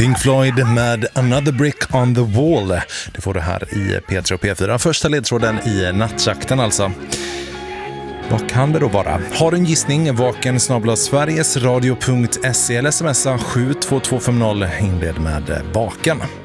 Pink Floyd med Another Brick on the Wall. Det får du här i P3 och P4. Första ledtråden i nattjakten alltså. Vad kan det då vara? Har du en gissning? vaken@sverigesradio.se eller smsa 72250. Inled med vaken.